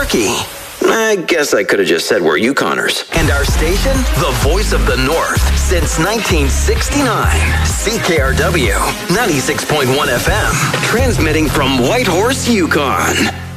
Kentucky. I guess I could have just said we're Yukoners. And our station, the voice of the North, since 1969. CKRW, 96.1 FM, transmitting from Whitehorse, Yukon.